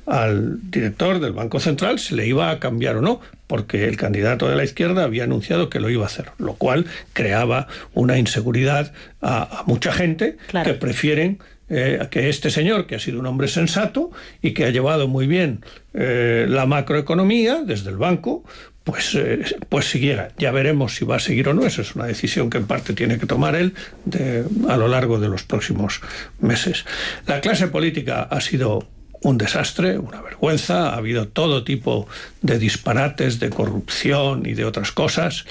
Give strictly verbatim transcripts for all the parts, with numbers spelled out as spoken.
al director del Banco Central se le iba a cambiar o no, porque el candidato de la izquierda había anunciado que lo iba a hacer, lo cual creaba una inseguridad a, a mucha gente, claro, que prefieren eh, que este señor, que ha sido un hombre sensato y que ha llevado muy bien eh, la macroeconomía desde el banco, pues, eh, pues siguiera. Ya veremos si va a seguir o no. Esa es una decisión que en parte tiene que tomar él de, a lo largo de los próximos meses. La clase política ha sido un desastre, una vergüenza. Ha habido todo tipo de disparates, de corrupción y de otras cosas.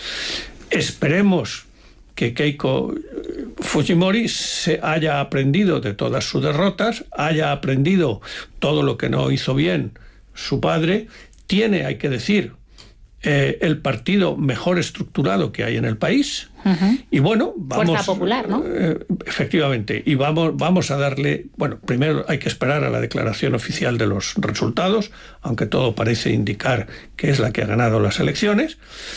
Esperemos que Keiko Fujimori se haya aprendido de todas sus derrotas, haya aprendido todo lo que no hizo bien su padre. Tiene, hay que decir, eh, el partido mejor estructurado que hay en el país. Uh-huh. Y bueno, vamos... Fuerza Popular, ¿no? Eh, efectivamente. Y vamos, vamos a darle... Bueno, primero hay que esperar a la declaración oficial de los resultados, aunque todo parece indicar que es la que ha ganado las elecciones.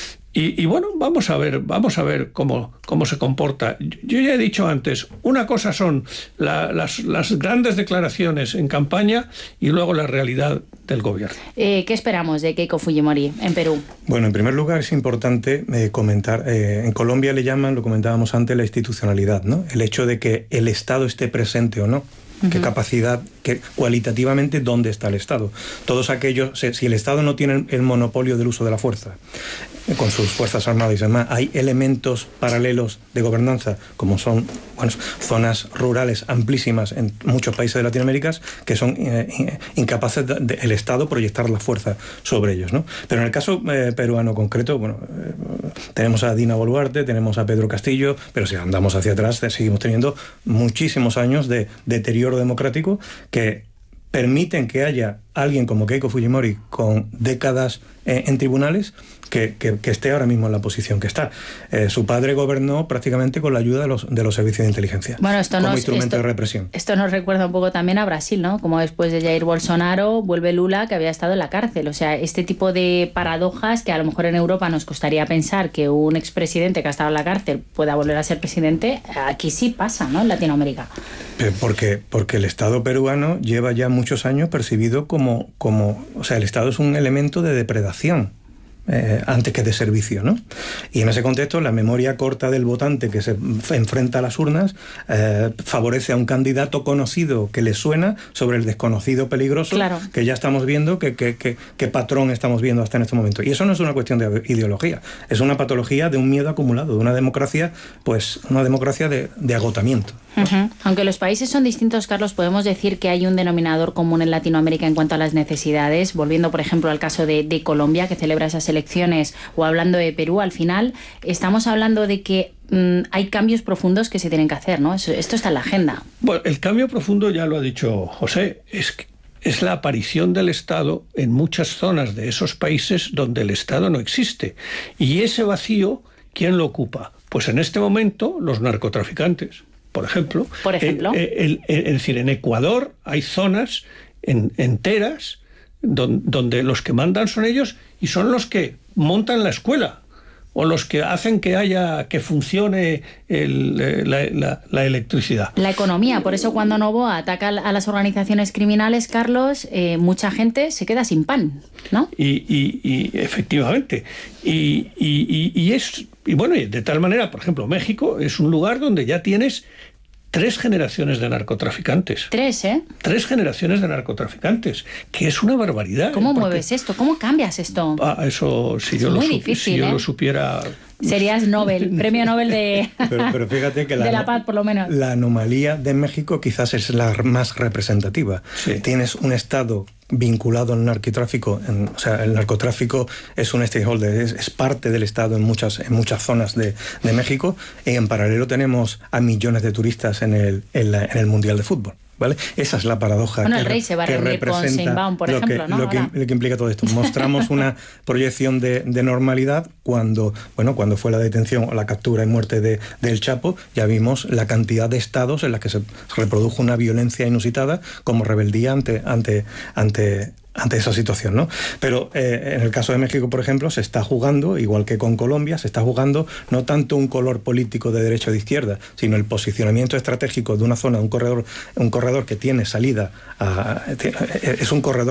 Y, y bueno, vamos a ver, vamos a ver cómo, cómo se comporta. Yo ya he dicho antes, una cosa son la, las, las grandes declaraciones en campaña y luego la realidad del gobierno. Eh, ¿Qué esperamos de Keiko Fujimori en Perú? Bueno, en primer lugar es importante eh, comentar, eh, en Colombia le llaman, lo comentábamos antes, la institucionalidad, ¿no? El hecho de que el Estado esté presente o no. ¿Qué capacidad, que cualitativamente, dónde está el Estado? Todos aquellos, si el Estado no tiene el monopolio del uso de la fuerza, con sus fuerzas armadas y demás, hay elementos paralelos de gobernanza, como son bueno, zonas rurales amplísimas en muchos países de Latinoamérica, que son eh, incapaces del de, de Estado proyectar la fuerza sobre ellos, ¿no? Pero en el caso eh, peruano concreto, bueno, eh, tenemos a Dina Boluarte, tenemos a Pedro Castillo, pero si andamos hacia atrás, seguimos teniendo muchísimos años de deterioro democrático que permiten que haya alguien como Keiko Fujimori con décadas eh, en tribunales que, que, que esté ahora mismo en la posición que está. Eh, su padre gobernó prácticamente con la ayuda de los, de los servicios de inteligencia, bueno, esto como nos, instrumento esto, de represión. Esto nos recuerda un poco también a Brasil, ¿no? Como después de Jair Bolsonaro vuelve Lula, que había estado en la cárcel. O sea, este tipo de paradojas que a lo mejor en Europa nos costaría pensar que un expresidente que ha estado en la cárcel pueda volver a ser presidente, aquí sí pasa, ¿no? En Latinoamérica. Porque, porque el Estado peruano lleva ya muchos años percibido como, como... O sea, el Estado es un elemento de depredación. Eh, antes que de servicio, ¿no? Y en ese contexto la memoria corta del votante que se enfrenta a las urnas eh, favorece a un candidato conocido que le suena sobre el desconocido peligroso, claro, que ya estamos viendo que, que, que, que patrón estamos viendo hasta en este momento. Y eso no es una cuestión de ideología, es una patología de un miedo acumulado, de una democracia, pues una democracia de, de agotamiento. Uh-huh. Aunque los países son distintos, Carlos, podemos decir que hay un denominador común en Latinoamérica en cuanto a las necesidades. Volviendo, por ejemplo, al caso de, de Colombia, que celebra esas elecciones, o hablando de Perú, al final estamos hablando de que mmm, hay cambios profundos que se tienen que hacer, ¿no? Esto, esto está en la agenda. Bueno, el cambio profundo, ya lo ha dicho José, es que es la aparición del Estado en muchas zonas de esos países donde el Estado no existe. Y ese vacío, ¿quién lo ocupa? Pues en este momento los narcotraficantes. Por ejemplo, Por ejemplo. Eh, el, el, es decir, en Ecuador hay zonas en, enteras don, donde los que mandan son ellos y son los que montan la escuela o los que hacen que haya que funcione el, la, la, la electricidad. La economía, por eso cuando Noboa ataca a las organizaciones criminales, Carlos, eh, mucha gente se queda sin pan, ¿no? Y, y, y efectivamente. Y, y, y, y es y bueno, de tal manera, por ejemplo, México es un lugar donde ya tienes tres generaciones de narcotraficantes. Tres, ¿eh? Tres generaciones de narcotraficantes, que es una barbaridad. ¿Cómo porque, mueves esto? ¿Cómo cambias esto? Ah, eso, si es yo, muy lo, difícil, si yo ¿eh? lo supiera... Serías Nobel, premio Nobel de, pero, pero fíjate que la, de la paz, por lo menos. La anomalía de México quizás es la más representativa. Sí. Tienes un Estado vinculado al narcotráfico, en, o sea, el narcotráfico es un stakeholder, es, es parte del Estado en muchas, en muchas zonas de, de México, y en paralelo tenemos a millones de turistas en el, en la, en el Mundial de Fútbol. ¿Vale? Esa es la paradoja bueno, que, el rey se va a que reunir con Sheinbaum, por lo ejemplo, que, ¿no? lo, que, lo que implica todo esto. Mostramos una proyección de, de normalidad cuando, bueno, cuando fue la detención o la captura y muerte de, del Chapo, ya vimos la cantidad de estados en las que se reprodujo una violencia inusitada como rebeldía ante, ante, ante, ante esa situación, ¿no? Pero eh, en el caso de México, por ejemplo, se está jugando, igual que con Colombia, se está jugando no tanto un color político de derecha o de izquierda, sino el posicionamiento estratégico de una zona, un corredor, un corredor que tiene salida, a, es un corredor